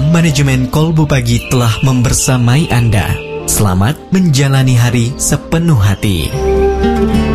Manajemen Kolbu Pagi telah membersamai Anda. Selamat menjalani hari sepenuh hati.